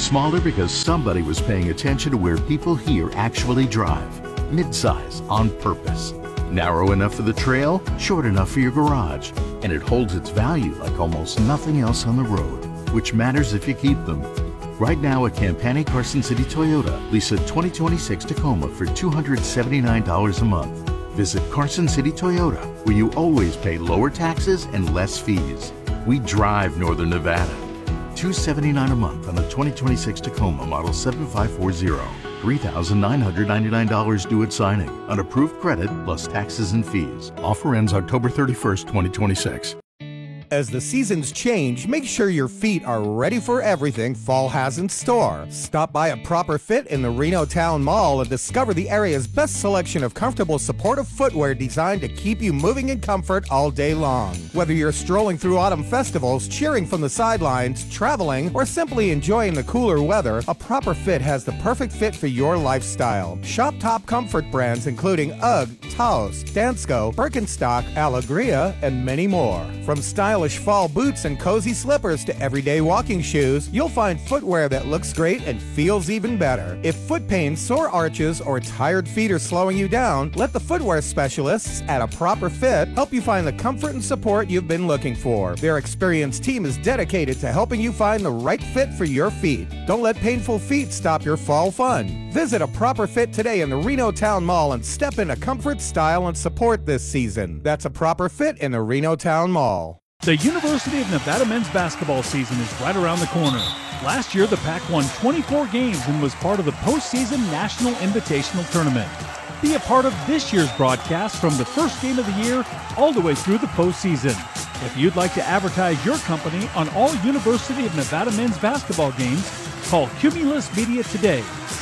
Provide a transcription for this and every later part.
Smaller because somebody was paying attention to where people here actually drive. Midsize on purpose. Narrow enough for the trail, short enough for your garage. And it holds its value like almost nothing else on the road, which matters if you keep them. Right now at Campani Carson City Toyota, lease a 2026 Tacoma for $279 a month. Visit Carson City Toyota, where you always pay lower taxes and less fees. We drive Northern Nevada. $279 a month on a 2026 Tacoma Model 7540. $3,999 due at signing. Unapproved credit plus taxes and fees. Offer ends October 31st, 2026. As the seasons change, make sure your feet are ready for everything fall has in store. Stop by a Proper Fit in the Reno Town Mall and discover the area's best selection of comfortable, supportive footwear designed to keep you moving in comfort all day long. Whether you're strolling through autumn festivals, cheering from the sidelines, traveling, or simply enjoying the cooler weather, a Proper Fit has the perfect fit for your lifestyle. Shop top comfort brands including UGG, Taos, Dansko, Birkenstock, Alegria, and many more. From stylish fall boots and cozy slippers to everyday walking shoes, you'll find footwear that looks great and feels even better. If foot pain, sore arches, or tired feet are slowing you down, let the footwear specialists at A Proper Fit help you find the comfort and support you've been looking for. Their experienced team is dedicated to helping you find the right fit for your feet. Don't let painful feet stop your fall fun. Visit A Proper Fit today in the Reno Town Mall and step into comfort, style, and support this season. That's A Proper Fit in the Reno Town Mall. The University of Nevada men's basketball season is right around the corner. Last year, the Pac won 24 games and was part of the postseason National Invitational Tournament. Be a part of this year's broadcast from the first game of the year all the way through the postseason. If you'd like to advertise your company on all University of Nevada men's basketball games, call Cumulus Media today,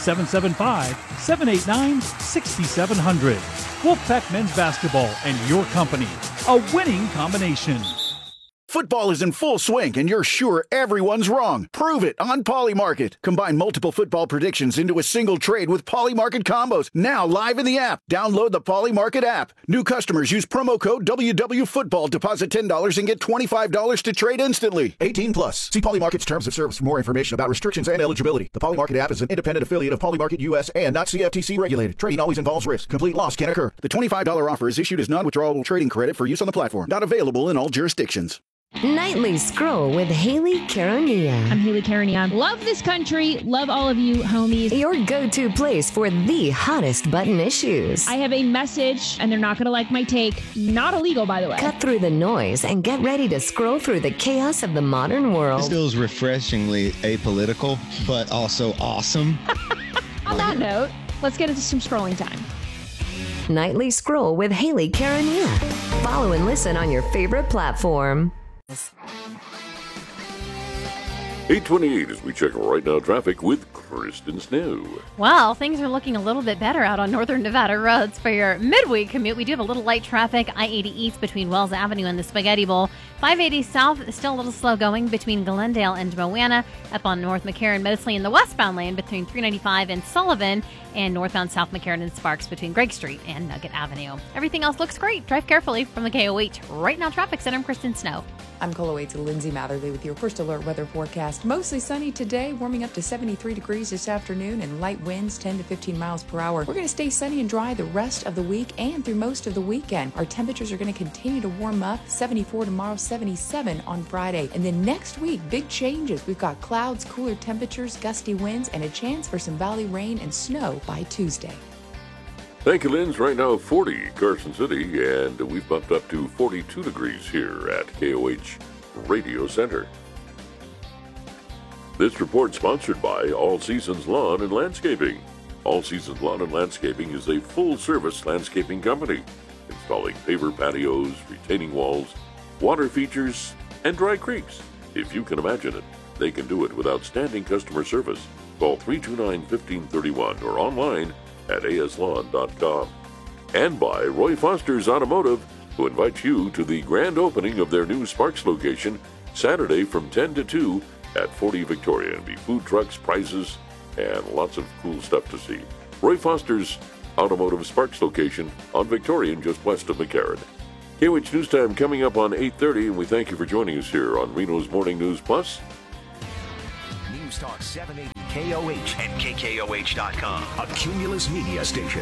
775-789-6700. Wolfpack Men's Basketball and your company, a winning combination. Football is in full swing, and you're sure everyone's wrong. Prove it on Polymarket. Combine multiple football predictions into a single trade with Polymarket combos. Now live in the app. Download the Polymarket app. New customers use promo code WWFootball. Deposit $10 and get $25 to trade instantly. 18 plus. See Polymarket's terms of service for more information about restrictions and eligibility. The Polymarket app is an independent affiliate of Polymarket US and not CFTC regulated. Trading always involves risk. Complete loss can occur. The $25 offer is issued as non-withdrawable trading credit for use on the platform. Not available in all jurisdictions. Nightly Scroll with Haley Caronia. I'm Haley Caronia. Love this country. Love all of you homies. Your go-to place for the hottest button issues. I have a message, and they're not going to like my take. Not illegal, by the way. Cut through the noise and get ready to scroll through the chaos of the modern world. This feels refreshingly apolitical, but also awesome. On that note, let's get into some scrolling time. Nightly Scroll with Haley Caronia. Follow and listen on your favorite platform. 8:28 as we check right now traffic with Kristen Snow. Well, things are looking a little bit better out on Northern Nevada roads for your midweek commute. We do have a little light traffic, I-80 East between Wells Avenue and the Spaghetti Bowl. 580 South, still a little slow going between Glendale and Moana. Up on North McCarran, mostly in the westbound lane between 395 and Sullivan, and northbound South McCarran and Sparks between Gregg Street and Nugget Avenue. Everything else looks great. Drive carefully from the KOH Right Now Traffic Center. I'm Kristen Snow. I'm KOH Lindsay Matherly with your first alert weather forecast. Mostly sunny today, warming up to 73 degrees this afternoon, and light winds 10 to 15 miles per hour. We're going to stay sunny and dry the rest of the week and through most of the weekend. Our temperatures are going to continue to warm up. 74 tomorrow, 77 on Friday. And then next week, big changes. We've got clouds, cooler temperatures, gusty winds, and a chance for some valley rain and snow by Tuesday. Thank you, Linz. Right now, 40 Carson City, and we've bumped up to 42 degrees here at KOH Radio Center. This report sponsored by All Seasons Lawn and Landscaping. All Seasons Lawn and Landscaping is a full-service landscaping company, installing paver patios, retaining walls, water features, and dry creeks. If you can imagine it, they can do it with outstanding customer service. Call 329-1531 or online at aslawn.com. And by Roy Foster's Automotive, who invites you to the grand opening of their new Sparks location Saturday from 10 to 2 at 40 Victoria. And be food trucks, prizes, and lots of cool stuff to see. Roy Foster's Automotive Sparks location on Victorian, just west of McCarran. KOH News Time coming up on 8:30, and we thank you for joining us here on Reno's Morning News Plus. News Talk 780 KKOH and KKOH.com. A Cumulus Media station.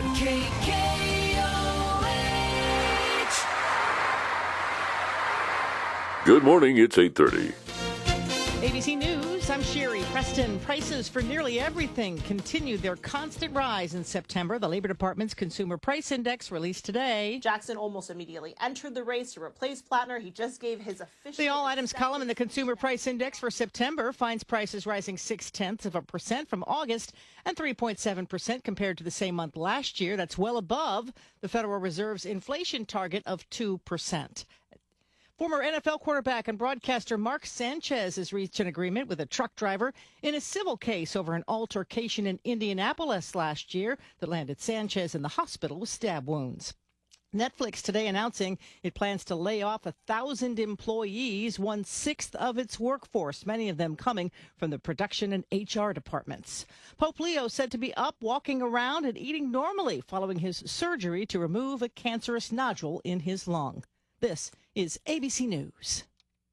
Good morning, it's 8:30. ABC News, I'm Sherry Preston. Prices for nearly everything continued their constant rise in September. The Labor Department's Consumer Price Index released today. Jackson almost immediately entered the race to replace Plattner. He just gave his official... The All Items column in the Consumer Price Index for September finds prices rising 0.6% from August and 3.7% compared to the same month last year. That's well above the Federal Reserve's inflation target of 2%. Former NFL quarterback and broadcaster Mark Sanchez has reached an agreement with a truck driver in a civil case over an altercation in Indianapolis last year that landed Sanchez in the hospital with stab wounds. Netflix today announcing it plans to lay off 1,000 employees, 1/6 of its workforce, many of them coming from the production and HR departments. Pope Leo said to be up, walking around, and eating normally following his surgery to remove a cancerous nodule in his lung. This is ABC News.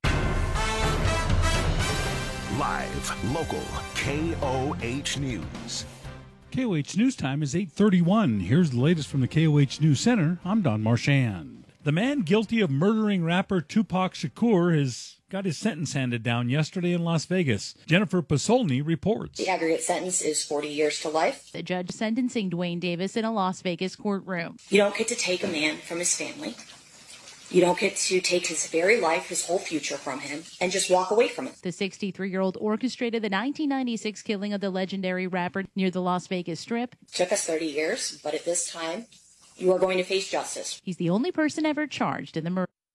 Live, local, KOH News. KOH News Time is 8:31. Here's the latest from the KOH News Center. I'm Don Marchand. The man guilty of murdering rapper Tupac Shakur has got his sentence handed down yesterday in Las Vegas. Jennifer Pasolny reports. The aggregate sentence is 40 years to life. The judge sentencing Dwayne Davis in a Las Vegas courtroom. You don't get to take a man from his family. You don't get to take his very life, his whole future from him, and just walk away from it. The 63-year-old orchestrated the 1996 killing of the legendary rapper near the Las Vegas Strip. It took us 30 years, but at this time, you are going to face justice. He's the only person ever charged in the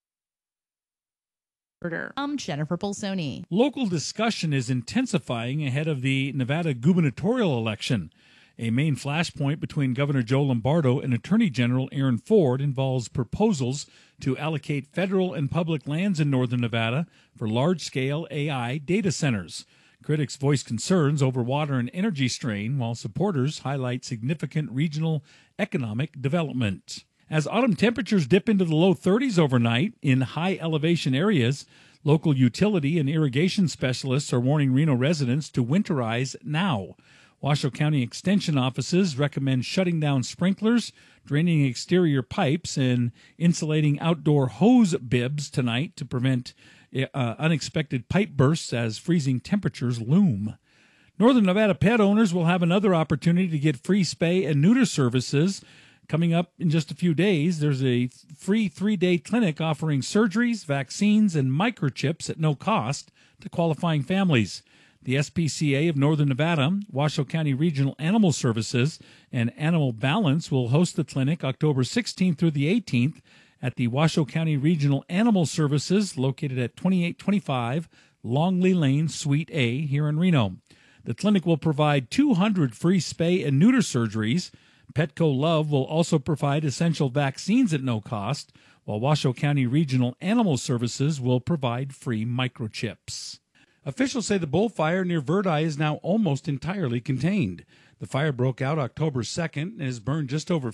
murder. I'm Jennifer Polsoni. Local discussion is intensifying ahead of the Nevada gubernatorial election. A main flashpoint between Governor Joe Lombardo and Attorney General Aaron Ford involves proposals to allocate federal and public lands in northern Nevada for large-scale AI data centers. Critics voice concerns over water and energy strain, while supporters highlight significant regional economic development. As autumn temperatures dip into the low 30s overnight in high-elevation areas, local utility and irrigation specialists are warning Reno residents to winterize now. Washoe County Extension offices recommend shutting down sprinklers, draining exterior pipes, and insulating outdoor hose bibs tonight to prevent unexpected pipe bursts as freezing temperatures loom. Northern Nevada pet owners will have another opportunity to get free spay and neuter services coming up in just a few days. There's a free 3-day clinic offering surgeries, vaccines, and microchips at no cost to qualifying families. The SPCA of Northern Nevada, Washoe County Regional Animal Services, and Animal Balance will host the clinic October 16th through the 18th at the Washoe County Regional Animal Services located at 2825 Longley Lane, Suite A here in Reno. The clinic will provide 200 free spay and neuter surgeries. Petco Love will also provide essential vaccines at no cost, while Washoe County Regional Animal Services will provide free microchips. Officials say the bullfire near Verdi is now almost entirely contained. The fire broke out October 2nd and has burned just over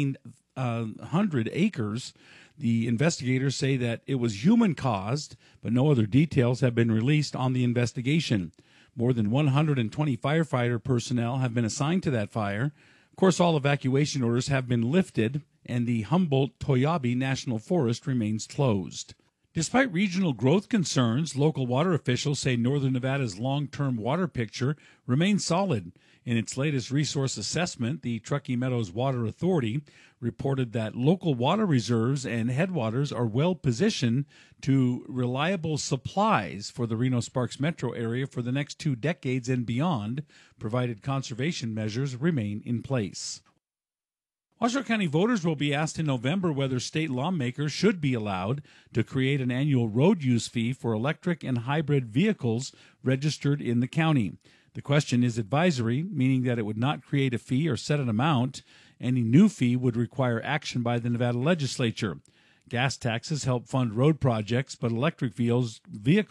1,500 acres. The investigators say that it was human-caused, but no other details have been released on the investigation. More than 120 firefighter personnel have been assigned to that fire. Of course, all evacuation orders have been lifted, and the Humboldt-Toyabe National Forest remains closed. Despite regional growth concerns, local water officials say Northern Nevada's long-term water picture remains solid. In its latest resource assessment, the Truckee Meadows Water Authority reported that local water reserves and headwaters are well positioned to reliable supplies for the Reno-Sparks metro area for the next 2 decades and beyond, provided conservation measures remain in place. Washoe County voters will be asked in November whether state lawmakers should be allowed to create an annual road use fee for electric and hybrid vehicles registered in the county. The question is advisory, meaning that it would not create a fee or set an amount. Any new fee would require action by the Nevada legislature. Gas taxes help fund road projects, but electric vehicles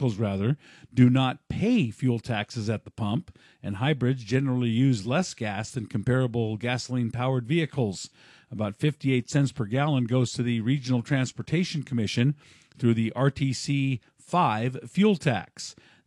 do not pay fuel taxes at the pump, and hybrids generally use less gas than comparable gasoline-powered vehicles. About 58 cents per gallon goes to the Regional Transportation Commission through the RTC 5 fuel tax.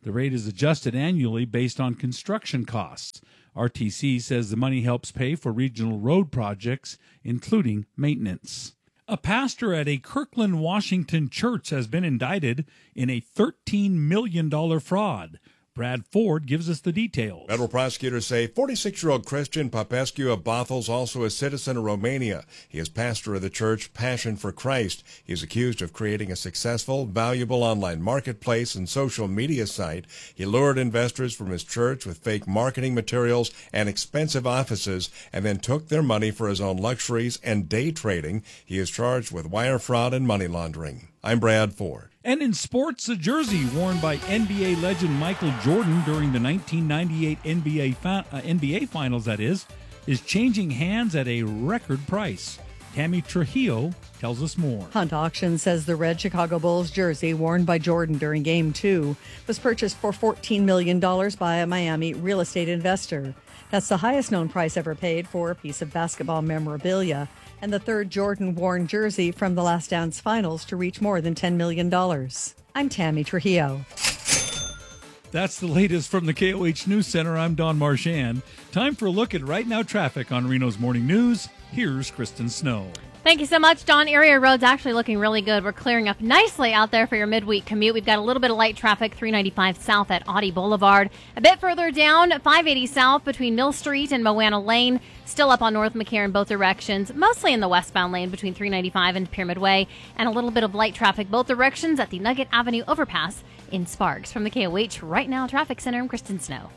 The rate is adjusted annually based on construction costs. RTC says the money helps pay for regional road projects, including maintenance. A pastor at a Kirkland, Washington church has been indicted in a $13 million fraud. Brad Ford gives us the details. Federal prosecutors say 46-year-old Christian Popescu of Bothels, also a citizen of Romania. He is pastor of the church Passion for Christ. He is accused of creating a successful, valuable online marketplace and social media site. He lured investors from his church with fake marketing materials and expensive offices, and then took their money for his own luxuries and day trading. He is charged with wire fraud and money laundering. I'm Brad Ford. And in sports, a jersey worn by NBA legend Michael Jordan during the 1998 NBA Finals, is changing hands at a record price. Tammy Trujillo tells us more. Hunt Auction says the red Chicago Bulls jersey worn by Jordan during Game 2 was purchased for $14 million by a Miami real estate investor. That's the highest known price ever paid for a piece of basketball memorabilia, and the third Jordan-worn jersey from the Last Dance Finals to reach more than $10 million. I'm Tammy Trujillo. That's the latest from the KOH News Center. I'm Don Marchand. Time for a look at Right Now traffic on Reno's Morning News. Here's Kristen Snow. Thank you so much, Don. Area roads actually looking really good. We're clearing up nicely out there for your midweek commute. We've got a little bit of light traffic, 395 south at Audie Boulevard. A bit further down, 580 south between Mill Street and Moana Lane. Still up on North McCarran in both directions, mostly in the westbound lane between 395 and Pyramid Way. And a little bit of light traffic both directions at the Nugget Avenue overpass in Sparks. From the KOH Right Now Traffic Center, I'm Kristen Snow.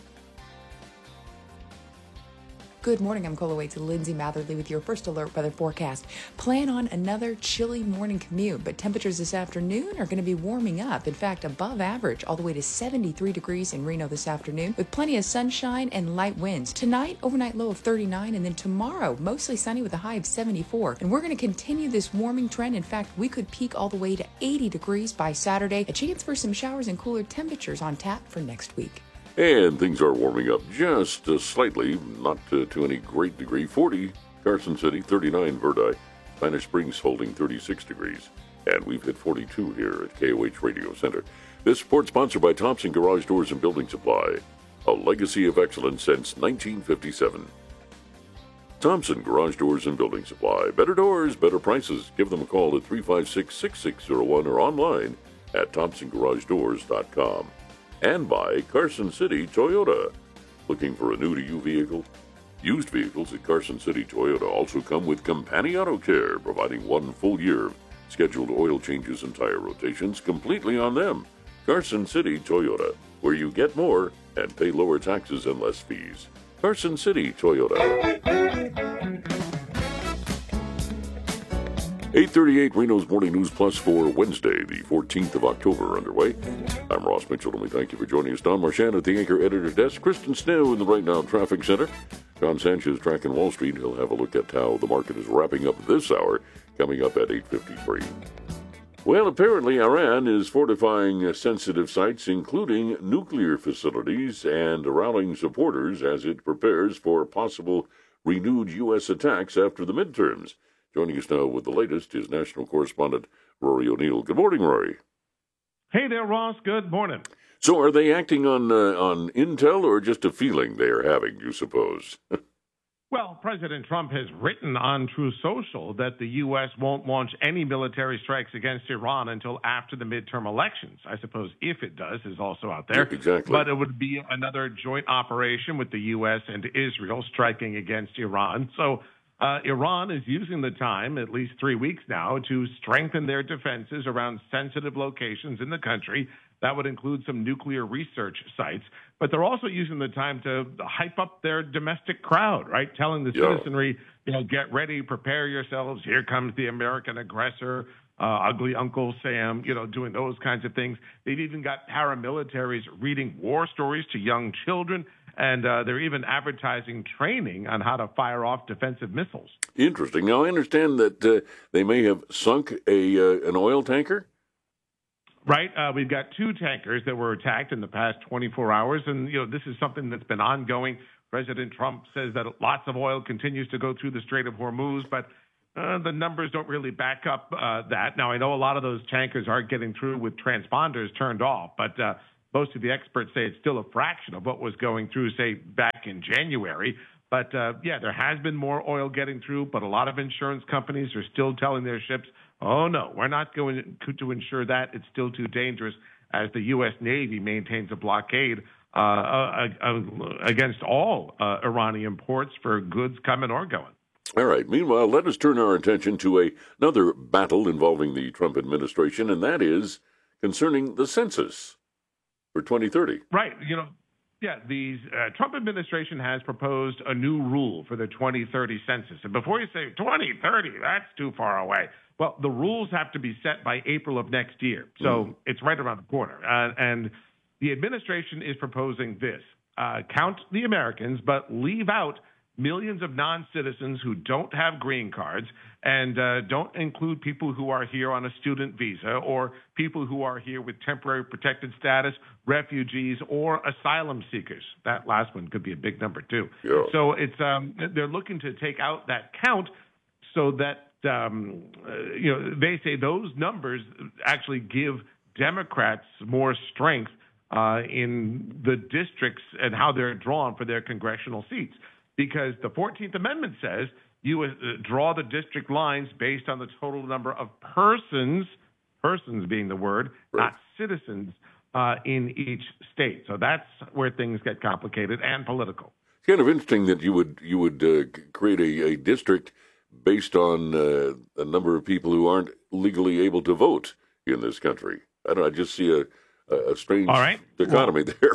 Good morning, I'm Cola Waits and Lindsay Matherly with your first alert weather forecast. Plan on another chilly morning commute, but temperatures this afternoon are going to be warming up. In fact, above average, all the way to 73 degrees in Reno this afternoon, with plenty of sunshine and light winds. Tonight, overnight low of 39, and then tomorrow, mostly sunny with a high of 74. And we're going to continue this warming trend. In fact, we could peak all the way to 80 degrees by Saturday. A chance for some showers and cooler temperatures on tap for next week. And things are warming up just slightly, not to any great degree. 40, Carson City, 39, Verdi, Spanish Springs holding 36 degrees. And we've hit 42 here at KOH Radio Center. This report sponsored by Thompson Garage Doors and Building Supply, a legacy of excellence since 1957. Thompson Garage Doors and Building Supply. Better doors, better prices. Give them a call at 356-6601 or online at thompsongaragedoors.com. And by Carson City Toyota. Looking for a new-to-you vehicle? Used vehicles at Carson City Toyota also come with Company Auto Care, providing 1 full year of scheduled oil changes and tire rotations completely on them. Carson City Toyota, where you get more and pay lower taxes and less fees. Carson City Toyota. 8:38 Reno's Morning News Plus for Wednesday, the 14th of October, underway. I'm Ross Mitchell, and we thank you for joining us. Don Marchand at the Anchor Editor's Desk. Kristen Snow in the Right Now Traffic Center. John Sanchez tracking Wall Street. He'll have a look at how the market is wrapping up this hour, coming up at 8:53. Well, apparently Iran is fortifying sensitive sites, including nuclear facilities, and rallying supporters as it prepares for possible renewed U.S. attacks after the midterms. Joining us now with the latest is national correspondent Rory O'Neill. Good morning, Rory. Hey there, Ross. Good morning. So are they acting on intel or just a feeling they are having, you suppose? Well, President Trump has written on Truth Social that the U.S. won't launch any military strikes against Iran until after the midterm elections. I suppose if it does is also out there. Yeah, exactly. But it would be another joint operation with the U.S. and Israel striking against Iran. So Iran is using the time, at least 3 weeks now, to strengthen their defenses around sensitive locations in the country. That would include some nuclear research sites. But they're also using the time to hype up their domestic crowd, right? Telling the citizenry, get ready, prepare yourselves. Here comes the American aggressor, ugly Uncle Sam, doing those kinds of things. They've even got paramilitaries reading war stories to young children. And they're even advertising training on how to fire off defensive missiles. Interesting. Now, I understand that they may have sunk an oil tanker? Right. We've got 2 tankers that were attacked in the past 24 hours. And, this is something that's been ongoing. President Trump says that lots of oil continues to go through the Strait of Hormuz, but the numbers don't really back up that. Now, I know a lot of those tankers aren't getting through with transponders turned off, but Most of the experts say it's still a fraction of what was going through, say, back in January. But, there has been more oil getting through, but a lot of insurance companies are still telling their ships, oh, no, we're not going to insure that. It's still too dangerous, as the U.S. Navy maintains a blockade against all Iranian ports for goods coming or going. All right. Meanwhile, let us turn our attention to another battle involving the Trump administration, and that is concerning the census for 2030. Right. The Trump administration has proposed a new rule for the 2030 census. And before you say 2030, that's too far away. Well, the rules have to be set by April of next year. So it's right around the corner. And the administration is proposing this. Count the Americans, but leave out millions of non-citizens who don't have green cards, and don't include people who are here on a student visa or people who are here with temporary protected status, refugees, or asylum seekers. That last one could be a big number, too. Yeah. So it's they're looking to take out that count so that, they say those numbers actually give Democrats more strength in the districts and how they're drawn for their congressional seats. Because the 14th Amendment says you draw the district lines based on the total number of persons being the word, not citizens, in each state. So that's where things get complicated and political. It's kind of interesting that you would create a district based on a number of people who aren't legally able to vote in this country. I just see a strange dichotomy there.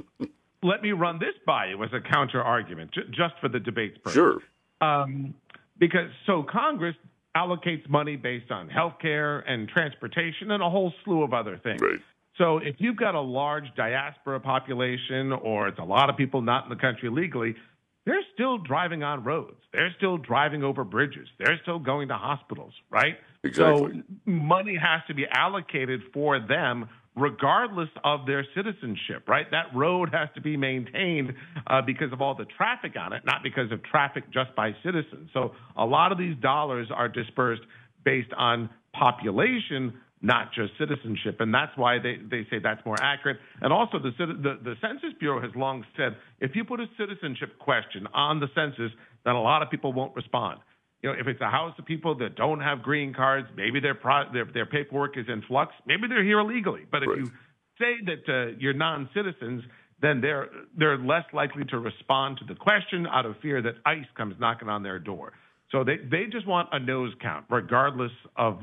Let me run this by you as a counter argument, just for the debate's purpose. Sure. Because Congress allocates money based on health care and transportation and a whole slew of other things. Right. So if you've got a large diaspora population, or it's a lot of people not in the country legally, they're still driving on roads. They're still driving over bridges. They're still going to hospitals, right? Exactly. So money has to be allocated for them regardless of their citizenship, right? That road has to be maintained because of all the traffic on it, not because of traffic just by citizens. So a lot of these dollars are dispersed based on population, not just citizenship. And that's why they say that's more accurate. And also the Census Bureau has long said, if you put a citizenship question on the census, then a lot of people won't respond. If it's a house of people that don't have green cards, maybe their paperwork is in flux, maybe they're here illegally. But if you say that you're non-citizens, then they're less likely to respond to the question out of fear that ICE comes knocking on their door. So they just want a nose count, regardless of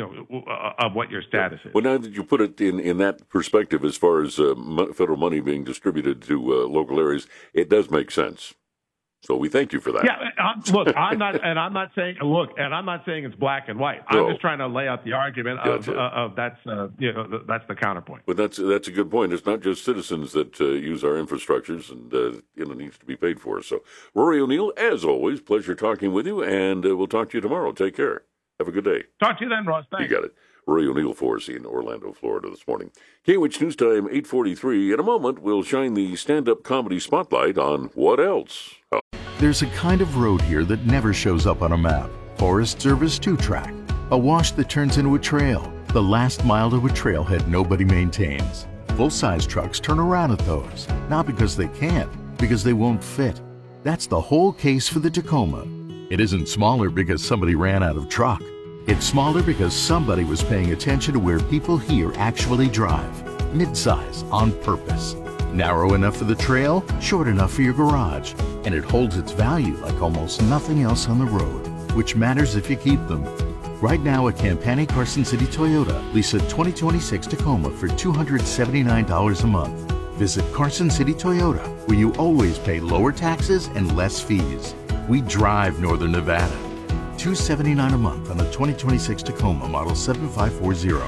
what your status is. Well, now that you put it in that perspective, as far as federal money being distributed to local areas, it does make sense. So we thank you for that. Yeah, I'm not saying it's black and white. No. I'm just trying to lay out the argument of that's the counterpoint. But that's a good point. It's not just citizens that use our infrastructures, and it needs to be paid for. So, Rory O'Neill, as always, pleasure talking with you, and we'll talk to you tomorrow. Take care. Have a good day. Talk to you then, Ross. Thanks. You got it. Rory O'Neill for us in Orlando, Florida this morning. KOH News Time, 8:43. In a moment, we'll shine the stand-up comedy spotlight on what else. There's a kind of road here that never shows up on a map. Forest Service 2-track. A wash that turns into a trail. The last mile to a trailhead nobody maintains. Full-size trucks turn around at those. Not because they can't, because they won't fit. That's the whole case for the Tacoma. It isn't smaller because somebody ran out of truck. It's smaller because somebody was paying attention to where people here actually drive. Midsize on purpose. Narrow enough for the trail, short enough for your garage. And it holds its value like almost nothing else on the road, which matters if you keep them. Right now at Campani Carson City Toyota, lease a 2026 Tacoma for $279 a month. Visit Carson City Toyota, where you always pay lower taxes and less fees. We drive Northern Nevada. $279 a month on a 2026 Tacoma Model 7540.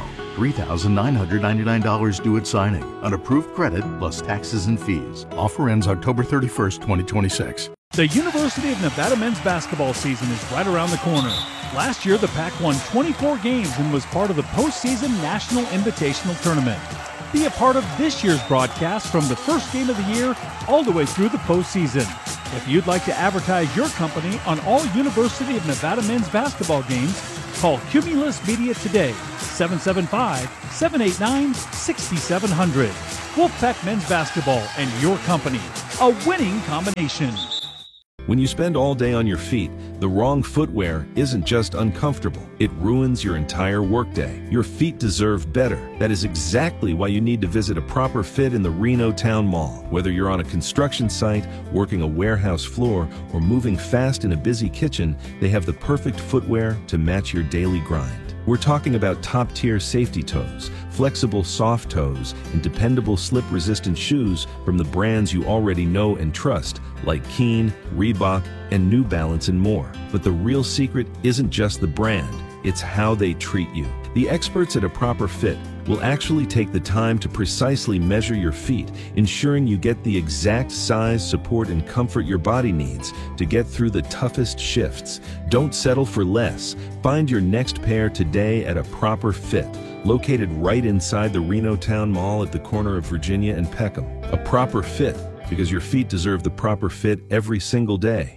$3,999 due at signing. Unapproved credit plus taxes and fees. Offer ends October 31st, 2026. The University of Nevada men's basketball season is right around the corner. Last year, the Pac won 24 games and was part of the postseason National Invitational Tournament. Be a part of this year's broadcast from the first game of the year all the way through the postseason. If you'd like to advertise your company on all University of Nevada men's basketball games, call Cumulus Media today, 775-789-6700. Wolfpack Men's Basketball and your company. A winning combination. When you spend all day on your feet, the wrong footwear isn't just uncomfortable. It ruins your entire workday. Your feet deserve better. That is exactly why you need to visit a Proper Fit in the Reno Town Mall. Whether you're on a construction site, working a warehouse floor, or moving fast in a busy kitchen, they have the perfect footwear to match your daily grind. We're talking about top-tier safety toes, flexible soft toes, and dependable slip-resistant shoes from the brands you already know and trust, like Keen, Reebok, and New Balance and more. But the real secret isn't just the brand, it's how they treat you. The experts at A Proper Fit will actually take the time to precisely measure your feet, ensuring you get the exact size, support, and comfort your body needs to get through the toughest shifts. Don't settle for less. Find your next pair today at A Proper Fit, located right inside the Reno Town Mall at the corner of Virginia and Peckham. A Proper Fit, because your feet deserve the proper fit every single day.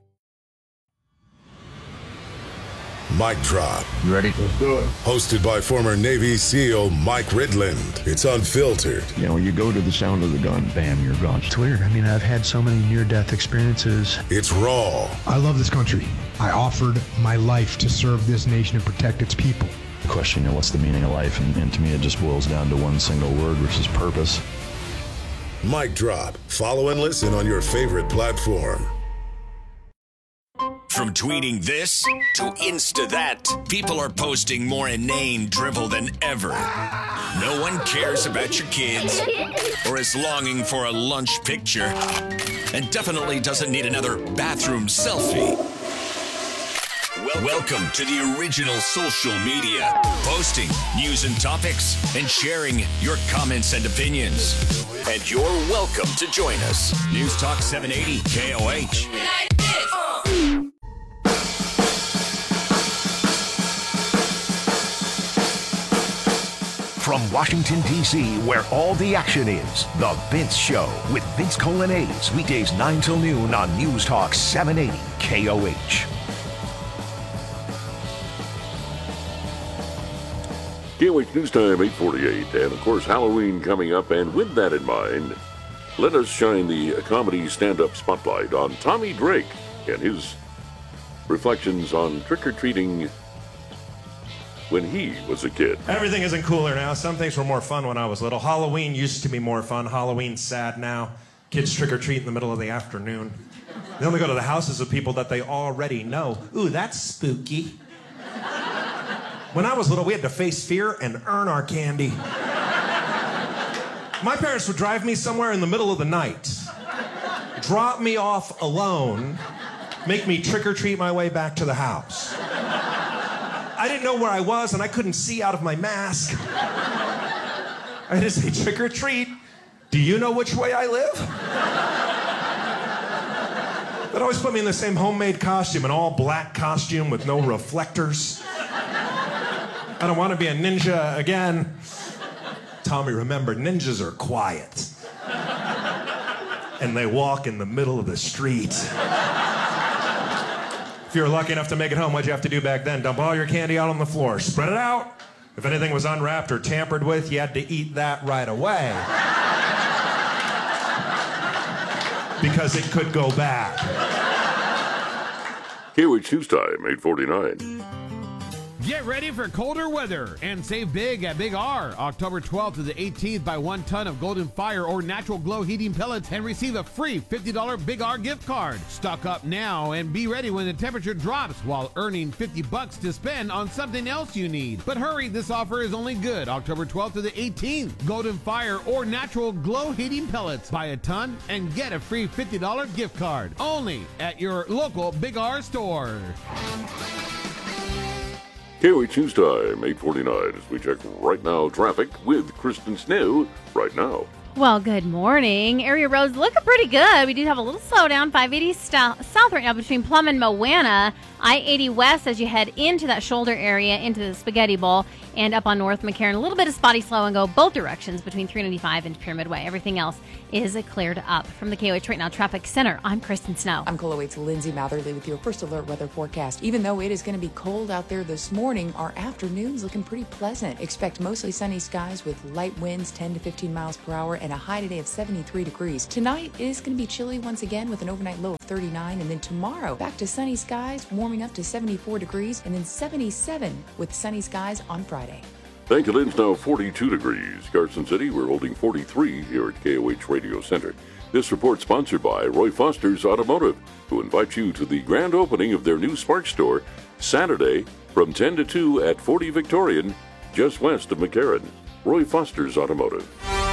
Mic Drop. You ready? Let's do it. Hosted by former Navy SEAL Mike Ridland. It's unfiltered. You know, you go to the sound of the gun, bam, you're gone. It's weird. I mean, I've had so many near-death experiences. It's raw. I love this country. I offered my life to serve this nation and protect its people. The question, you know, what's the meaning of life? And to me, it just boils down to one single word, which is purpose. Mic Drop. Follow and listen on your favorite platform. From tweeting this to Insta that, people are posting more inane drivel than ever. No one cares about your kids or is longing for a lunch picture and definitely doesn't need another bathroom selfie. Welcome to the original social media, posting news and topics and sharing your comments and opinions. And you're welcome to join us. News Talk 780 KOH. From Washington, D.C., where all the action is, The Vince Show with Vince Colonnese, weekdays 9 till noon on News Talk 780 KOH. KOH News Time, 8:48, and of course Halloween coming up, and with that in mind, let us shine the comedy stand-up spotlight on Tommy Drake and his reflections on trick-or-treating when he was a kid. Everything isn't cooler now. Some things were more fun when I was little. Halloween used to be more fun. Halloween's sad now. Kids trick-or-treat in the middle of the afternoon. They only go to the houses of people that they already know. Ooh, that's spooky. When I was little, we had to face fear and earn our candy. My parents would drive me somewhere in the middle of the night, drop me off alone, make me trick-or-treat my way back to the house. I didn't know where I was, and I couldn't see out of my mask. I had to say, trick or treat. Do you know which way I live? They'd always put me in the same homemade costume, an all-black costume with no reflectors. I don't want to be a ninja again. Tommy, remember, ninjas are quiet. And they walk in the middle of the street. If you were lucky enough to make it home, what'd you have to do back then? Dump all your candy out on the floor. Spread it out. If anything was unwrapped or tampered with, you had to eat that right away. Because it could go bad. KOH News Time, 8:49. Get ready for colder weather and save big at Big R. October 12th to the 18th, buy 1 ton of Golden Fire or Natural Glow heating pellets and receive a free $50 Big R gift card. Stock up now and be ready when the temperature drops while earning $50 to spend on something else you need. But hurry, this offer is only good October 12th to the 18th. Golden Fire or Natural Glow heating pellets. Buy a ton and get a free $50 gift card. Only at your local Big R store. KOH News Time, 8:49, as we check right now traffic with Kristen Snow right now. Well, good morning. Area roads looking pretty good. We do have a little slowdown, 580 south right now between Plum and Moana. I-80 west as you head into that shoulder area, into the Spaghetti Bowl. And up on North McCarran, a little bit of spotty slow and go both directions between 395 and Pyramid Way. Everything else is cleared up. From the KOH Right Now Traffic Center, I'm Kristen Snow. I'm KOH's Lindsay Matherly with your First Alert weather forecast. Even though it is going to be cold out there this morning, our afternoon's looking pretty pleasant. Expect mostly sunny skies with light winds 10 to 15 miles per hour and a high today of 73 degrees. Tonight is going to be chilly once again with an overnight low of 39. And then tomorrow, back to sunny skies, warming up to 74 degrees and then 77 with sunny skies on Friday. Lincoln's now 42 degrees. Carson City, we're holding 43 here at KOH Radio Center. This report sponsored by Roy Foster's Automotive, who invites you to the grand opening of their new Spark store Saturday from 10 to 2 at 40 Victorian, just west of McCarran. Roy Foster's Automotive.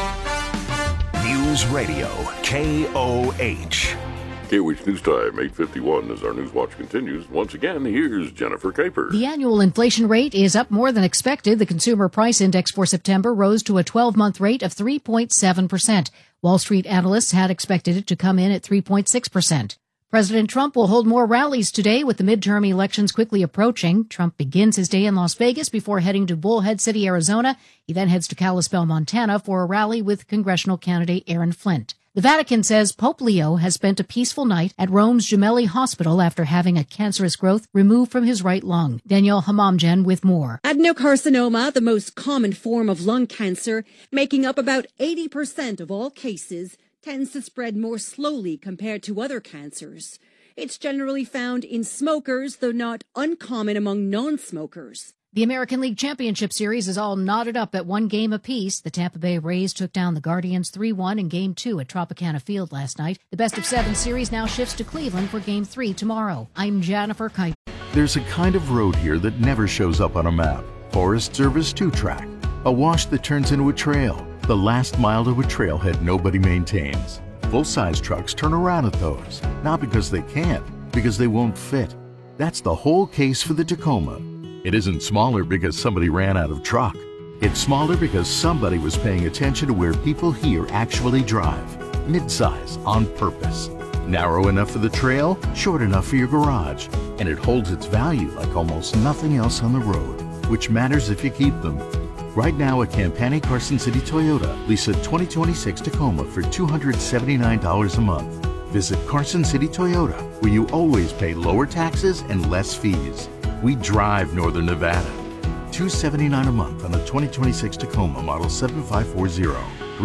News Radio, KOH. KOH News Time, 8:51, as our News Watch continues. Once again, here's Jennifer Kuiper. The annual inflation rate is up more than expected. The Consumer Price Index for September rose to a 12-month rate of 3.7%. Wall Street analysts had expected it to come in at 3.6%. President Trump will hold more rallies today with the midterm elections quickly approaching. Trump begins his day in Las Vegas before heading to Bullhead City, Arizona. He then heads to Kalispell, Montana for a rally with congressional candidate Aaron Flint. The Vatican says Pope Leo has spent a peaceful night at Rome's Gemelli Hospital after having a cancerous growth removed from his right lung. Danielle Hamamjan with more. Adenocarcinoma, the most common form of lung cancer, making up about 80% of all cases, tends to spread more slowly compared to other cancers. It's generally found in smokers, though not uncommon among non-smokers. The American League Championship Series is all knotted up at one game apiece. The Tampa Bay Rays took down the Guardians 3-1 in Game 2 at Tropicana Field last night. The best-of-7 series now shifts to Cleveland for Game 3 tomorrow. I'm Jennifer Kuiper. There's a kind of road here that never shows up on a map. Forest Service 2-track. A wash that turns into a trail. The last mile to a trailhead nobody maintains. Full-size trucks turn around at those. Not because they can't, because they won't fit. That's the whole case for the Tacoma. It isn't smaller because somebody ran out of truck. It's smaller because somebody was paying attention to where people here actually drive. Midsize on purpose. Narrow enough for the trail, short enough for your garage. And it holds its value like almost nothing else on the road, which matters if you keep them. Right now at Campani Carson City Toyota, lease a 2026 Tacoma for $279 a month. Visit Carson City Toyota, where you always pay lower taxes and less fees. We drive Northern Nevada. $279 a month on a 2026 Tacoma model 7540.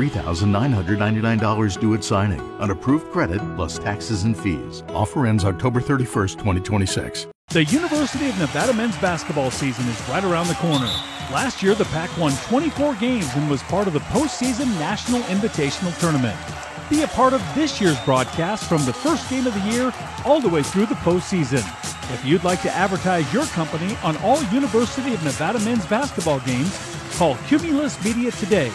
$3,999 due at signing. On approved credit plus taxes and fees. Offer ends October 31st, 2026. The University of Nevada men's basketball season is right around the corner. Last year, the Pac won 24 games and was part of the postseason National Invitational Tournament. Be a part of this year's broadcast from the first game of the year all the way through the postseason. If you'd like to advertise your company on all University of Nevada men's basketball games, call Cumulus Media today,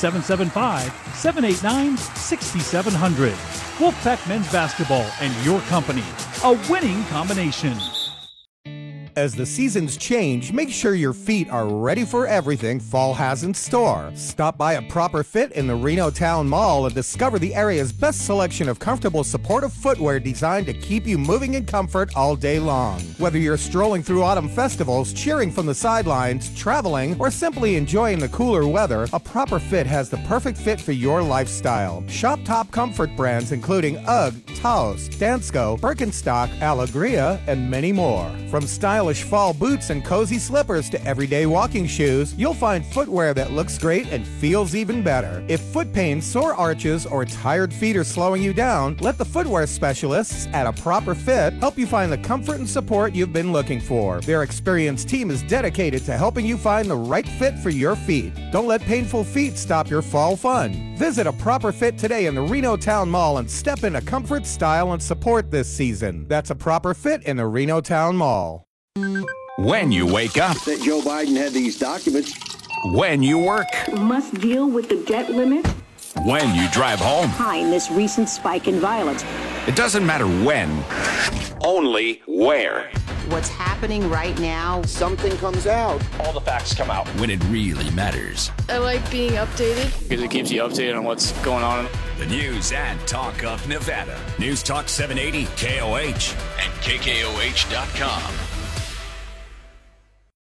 775-789-6700. Wolfpack Men's Basketball and your company, a winning combination. As the seasons change, make sure your feet are ready for everything fall has in store. Stop by a Proper Fit in the Reno Town Mall and discover the area's best selection of comfortable, supportive footwear designed to keep you moving in comfort all day long. Whether you're strolling through autumn festivals, cheering from the sidelines, traveling, or simply enjoying the cooler weather, a Proper Fit has the perfect fit for your lifestyle. Shop top comfort brands including UGG, Taos, Dansko, Birkenstock, Alegria, and many more. From stylish fall boots and cozy slippers to everyday walking shoes, you'll find footwear that looks great and feels even better. If foot pain, sore arches, or tired feet are slowing you down, let the footwear specialists at A Proper Fit help you find the comfort and support you've been looking for. Their experienced team is dedicated to helping you find the right fit for your feet. Don't let painful feet stop your fall fun. Visit A Proper Fit today in the Reno Town Mall and step into comfort, style, and support this season. That's A Proper Fit in the Reno Town Mall. When you wake up. That Joe Biden had these documents. When you work. Must deal with the debt limit. When you drive home. Behind this recent spike in violence. It doesn't matter when, only where. What's happening right now, something comes out. All the facts come out. When it really matters. I like being updated. Because it keeps you updated on what's going on. The news and talk of Nevada. News Talk 780 KOH and KKOH.com.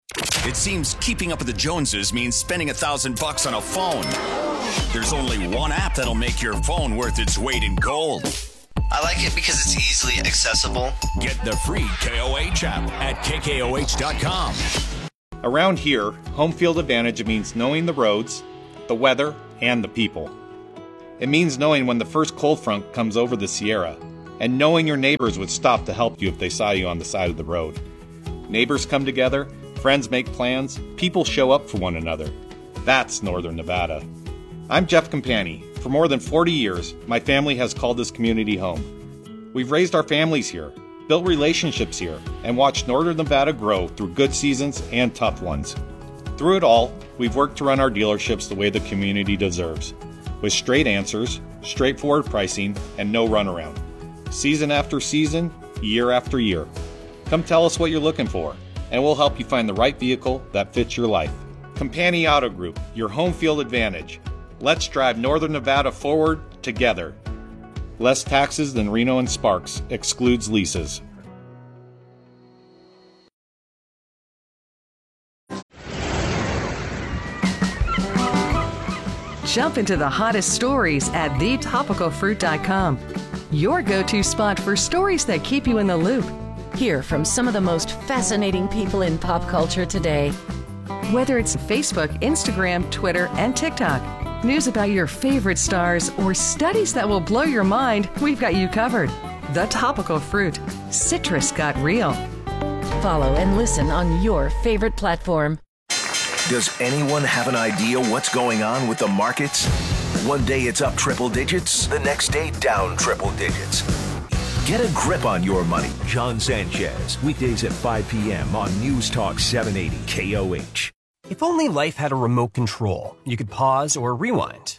It seems keeping up with the Joneses means spending $1,000 on a phone. There's only one app that'll make your phone worth its weight in gold. I like it because it's easily accessible. Get the free KOH app at KKOH.com. Around here, home field advantage means knowing the roads, the weather, and the people. It means knowing when the first cold front comes over the Sierra, and knowing your neighbors would stop to help you if they saw you on the side of the road. Neighbors come together, friends make plans, people show up for one another. That's Northern Nevada. I'm Jeff Campani. For more than 40 years, my family has called this community home. We've raised our families here, built relationships here, and watched Northern Nevada grow through good seasons and tough ones. Through it all, we've worked to run our dealerships the way the community deserves, with straight answers, straightforward pricing, and no runaround. Season after season, year after year. Come tell us what you're looking for, and we'll help you find the right vehicle that fits your life. Campani Auto Group, your home field advantage. Let's drive Northern Nevada forward together. Less taxes than Reno and Sparks, excludes leases. Jump into the hottest stories at thetopicalfruit.com. Your go-to spot for stories that keep you in the loop. Hear from some of the most fascinating people in pop culture today. Whether it's Facebook, Instagram, Twitter, and TikTok, news about your favorite stars, or studies that will blow your mind, we've got you covered. The Topical Fruit. Citrus got real. Follow and listen on your favorite platform. Does anyone have an idea what's going on with the markets? One day it's up triple digits, the next day down triple digits. Get a grip on your money. John Sanchez, weekdays at 5 p.m. on News Talk 780 KOH. If only life had a remote control, you could pause or rewind.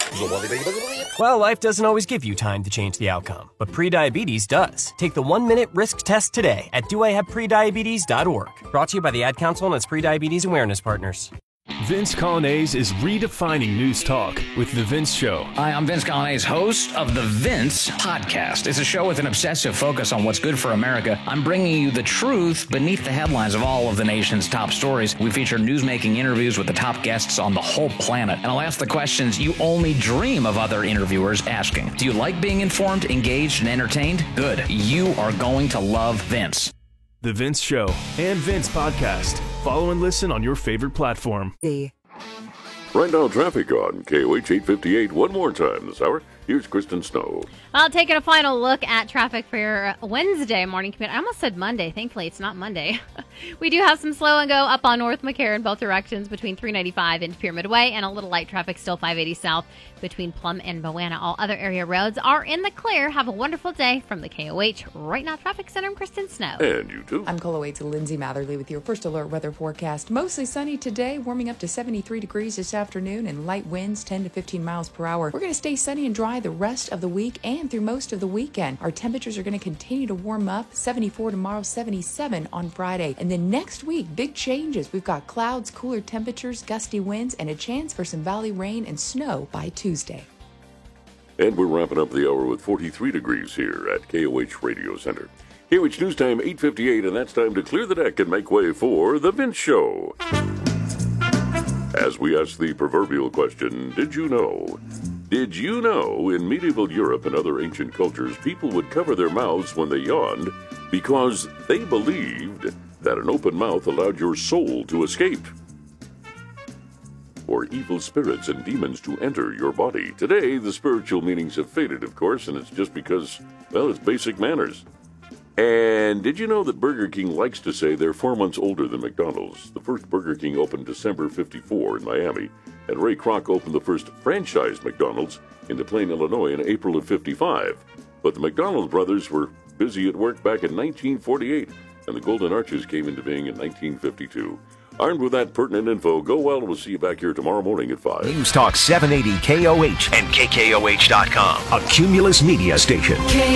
Well, life doesn't always give you time to change the outcome, but prediabetes does. Take the 1-minute risk test today at doihaveprediabetes.org. Brought to you by the Ad Council and its prediabetes awareness partners. Vince Colonnese is redefining news talk with The Vince Show. Hi, I'm Vince Colonnese, host of The Vince Podcast. It's a show with an obsessive focus on what's good for America. I'm bringing you the truth beneath the headlines of all of the nation's top stories. We feature news-making interviews with the top guests on the whole planet. And I'll ask the questions you only dream of other interviewers asking. Do you like being informed, engaged, and entertained? Good. You are going to love Vince. The Vince Show and Vince Podcast. Follow and listen on your favorite platform. Right now, traffic on KOH 858. One more time this hour. Here's Kristen Snow. Well, taking a final look at traffic for your Wednesday morning commute. I almost said Monday. Thankfully, it's not Monday. We do have some slow and go up on North McCarran in both directions between 395 and Pier Midway, and a little light traffic still 580 south between Plum and Boana. All other area roads are in the clear. Have a wonderful day from the KOH Right Now Traffic Center. I'm Kristen Snow. And you too. I'm KOH Lindsay Matherly with your first alert weather forecast. Mostly sunny today, warming up to 73 degrees this afternoon, and light winds 10 to 15 miles per hour. We're going to stay sunny and dry the rest of the week and through most of the weekend. Our temperatures are going to continue to warm up. 74 tomorrow, 77 on Friday. And then next week, big changes. We've got clouds, cooler temperatures, gusty winds, and a chance for some valley rain and snow by Tuesday. And we're wrapping up the hour with 43 degrees here at KOH Radio Center. KOH News Time 8:58, and that's time to clear the deck and make way for The Vince Show. As we ask the proverbial question, did you know? Did you know in medieval Europe and other ancient cultures, people would cover their mouths when they yawned because they believed that an open mouth allowed your soul to escape, or evil spirits and demons to enter your body. Today, the spiritual meanings have faded, of course, and it's just because, well, it's basic manners. And did you know that Burger King likes to say they're 4 months older than McDonald's? The first Burger King opened December 54 in Miami, and Ray Kroc opened the first franchise McDonald's in DePlain, Illinois in April of 55. But the McDonald brothers were busy at work back in 1948, and the Golden Arches came into being in 1952. Armed with that pertinent info, go well. We'll see you back here tomorrow morning at 5. News Talk 780 KOH and KKOH.com, a Cumulus media station.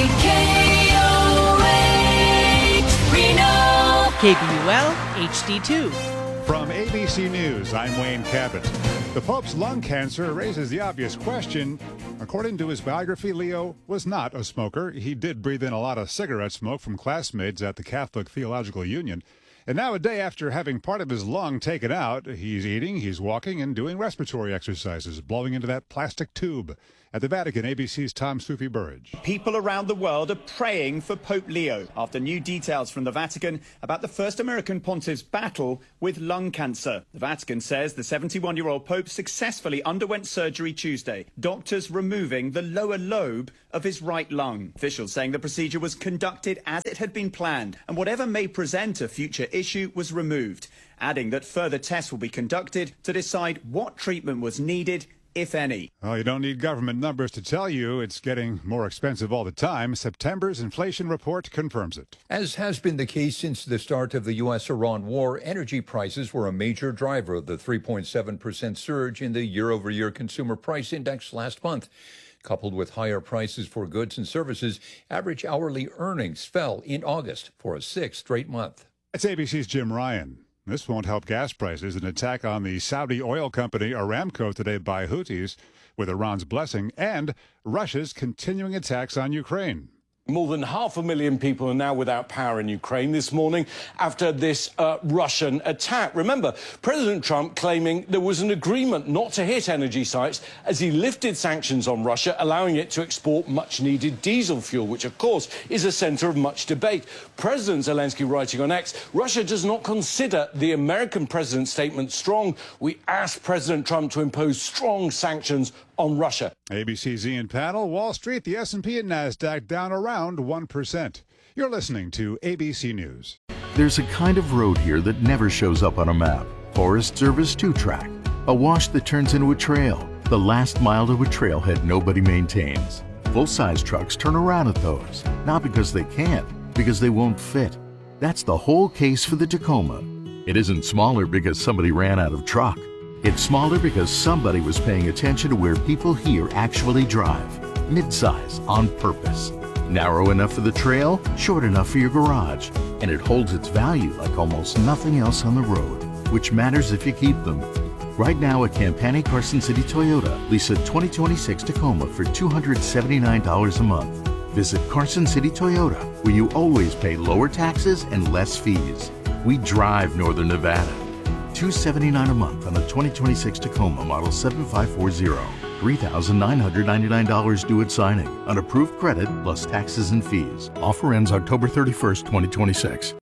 KBUL HD2. From ABC News, I'm Wayne Cabot. The Pope's lung cancer raises the obvious question. According to his biography, Leo was not a smoker. He did breathe in a lot of cigarette smoke from classmates at the Catholic Theological Union. And now, a day after having part of his lung taken out, he's eating, he's walking, and doing respiratory exercises, blowing into that plastic tube. At the Vatican, ABC's Tom Sufi-Burridge. People around the world are praying for Pope Leo after new details from the Vatican about the first American pontiff's battle with lung cancer. The Vatican says the 71-year-old Pope successfully underwent surgery Tuesday, doctors removing the lower lobe of his right lung. Officials saying the procedure was conducted as it had been planned, and whatever may present a future issue was removed, adding that further tests will be conducted to decide what treatment was needed, if any. Well, you don't need government numbers to tell you it's getting more expensive all the time. September's inflation report confirms it. As has been the case since the start of the U.S.-Iran war, energy prices were a major driver of the 3.7% surge in the year-over-year consumer price index last month. Coupled with higher prices for goods and services, average hourly earnings fell in August for a sixth straight month. It's ABC's Jim Ryan. This won't help gas prices. An attack on the Saudi oil company Aramco today by Houthis, with Iran's blessing, and Russia's continuing attacks on Ukraine. More than 500,000 people are now without power in Ukraine this morning after this Russian attack. Remember, President Trump claiming there was an agreement not to hit energy sites as he lifted sanctions on Russia, allowing it to export much-needed diesel fuel, which, of course, is a centre of much debate. President Zelensky writing on X, Russia does not consider the American president's statement strong. We ask President Trump to impose strong sanctions on Russia. ABC's Ian Paddle, Wall Street, the S&P and NASDAQ down around 1%. You're listening to ABC News. There's a kind of road here that never shows up on a map. Forest Service 2-track. A wash that turns into a trail. The last mile to a trailhead nobody maintains. Full-size trucks turn around at those. Not because they can't, because they won't fit. That's the whole case for the Tacoma. It isn't smaller because somebody ran out of truck. It's smaller because somebody was paying attention to where people here actually drive. Midsize on purpose. Narrow enough for the trail, short enough for your garage. And it holds its value like almost nothing else on the road, which matters if you keep them. Right now at Campani Carson City Toyota, lease a 2026 Tacoma for $279 a month. Visit Carson City Toyota, where you always pay lower taxes and less fees. We drive Northern Nevada. $279 a month on a 2026 Tacoma model 7540. $3,999 due at signing. On approved credit plus taxes and fees. Offer ends October 31st, 2026.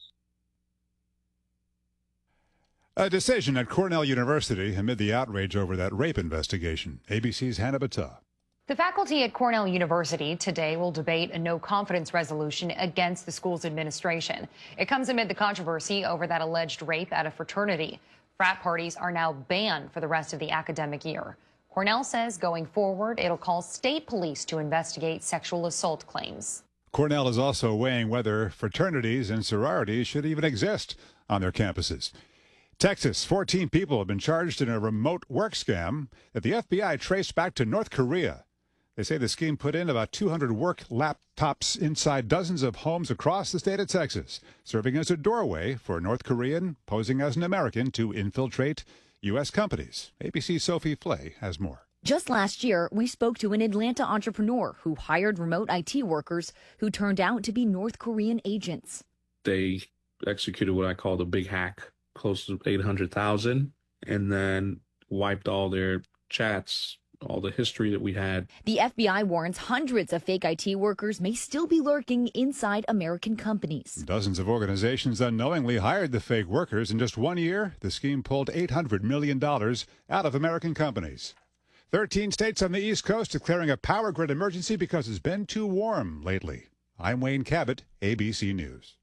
A decision at Cornell University amid the outrage over that rape investigation. ABC's Hannah Battah. The faculty at Cornell University today will debate a no-confidence resolution against the school's administration. It comes amid the controversy over that alleged rape at a fraternity. Frat parties are now banned for the rest of the academic year. Cornell says going forward, it'll call state police to investigate sexual assault claims. Cornell is also weighing whether fraternities and sororities should even exist on their campuses. Texas, 14 people have been charged in a remote work scam that the FBI traced back to North Korea. They say the scheme put in about 200 work laptops inside dozens of homes across the state of Texas, serving as a doorway for a North Korean posing as an American to infiltrate U.S. companies. ABC's Sophie Flay has more. Just last year, we spoke to an Atlanta entrepreneur who hired remote IT workers who turned out to be North Korean agents. They executed what I call the big hack, close to 800,000, and then wiped all their chats, all the history that we had. The FBI warns hundreds of fake IT workers may still be lurking inside American companies. Dozens of organizations unknowingly hired the fake workers. In just 1 year, the scheme pulled $800 million out of American companies. 13 states on the East Coast declaring a power grid emergency because it's been too warm lately. I'm Wayne Cabot, ABC News.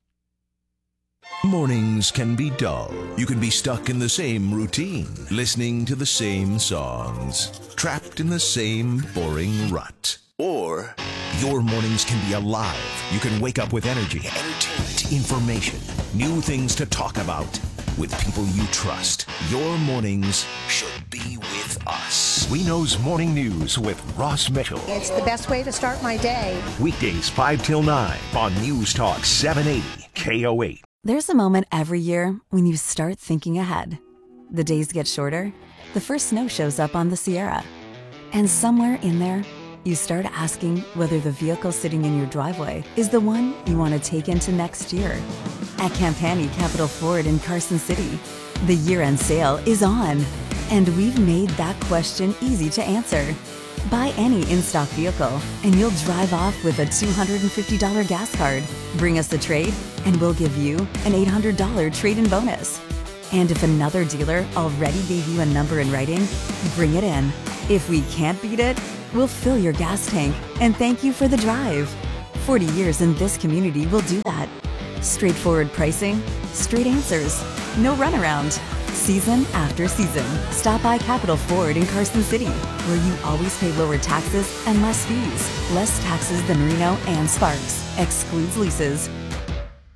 Mornings can be dull. You can be stuck in the same routine, listening to the same songs, trapped in the same boring rut. Or your mornings can be alive. You can wake up with energy, entertainment, information, new things to talk about with people you trust. Your mornings should be with us. We Know's Morning News with Ross Mitchell. It's the best way to start my day. Weekdays 5 till 9 on News Talk 780 KO8. There's a moment every year when you start thinking ahead. The days get shorter, the first snow shows up on the Sierra, and somewhere in there, you start asking whether the vehicle sitting in your driveway is the one you want to take into next year. At Campani Capital Ford in Carson City, the year-end sale is on, and we've made that question easy to answer. Buy any in-stock vehicle, and you'll drive off with a $250 gas card. Bring us the trade, and we'll give you an $800 trade-in bonus. And if another dealer already gave you a number in writing, bring it in. If we can't beat it, we'll fill your gas tank and thank you for the drive. 40 years in this community will do that. Straightforward pricing, straight answers, no runaround. Season after season, stop by Capital Ford in Carson City, where you always pay lower taxes and less fees. Less taxes than Reno and Sparks. Excludes leases.